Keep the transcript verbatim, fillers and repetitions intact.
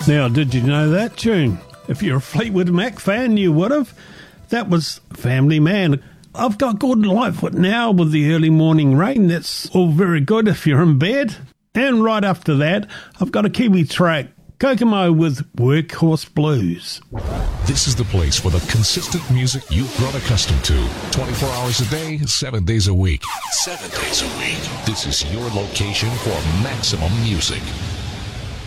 Now, did you know that tune? If you're a Fleetwood Mac fan, you would have. That was Family Man. I've got Gordon Lightfoot now with the early morning rain. That's all very good if you're in bed. And right after that, I've got a Kiwi track, Kokomo with Workhorse Blues. This is the place for the consistent music you've grown accustomed to. twenty-four hours a day, seven days a week. Seven days a week. This is your location for maximum music.